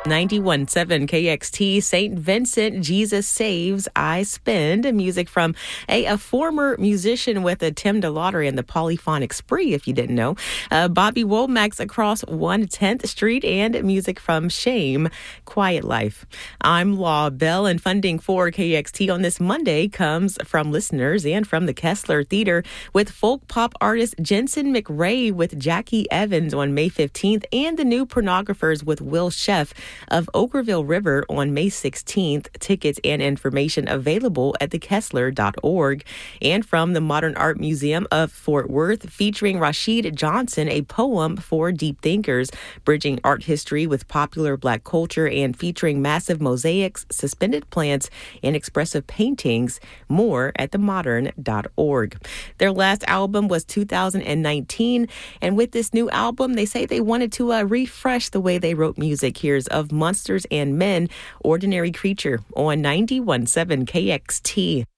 91.7 KXT, St. Vincent, Jesus Saves, I Spend. Music from a former musician with a Tim DeLaughter and the Polyphonic Spree, if you didn't know. Bobby Womack's Across 110th Street, and music from Shame, Quiet Life. I'm Law Bell, and funding for KXT on this Monday comes from listeners and from the Kessler Theater, with folk pop artist Jensen McRae with Jackie Evans on May 15th, and the New Pornographers with Will Sheff of Okerville River on May 16th. Tickets and information available at thekessler.org. And from the Modern Art Museum of Fort Worth, featuring Rashid Johnson, a poem for deep thinkers, bridging art history with popular Black culture and featuring massive mosaics, suspended plants, and expressive paintings. More at themodern.org. Their last album was 2019, and with this new album, they say they wanted to refresh the way they wrote music. Here's Of Monsters and Men, Ordinary Creature on 91.7 KXT.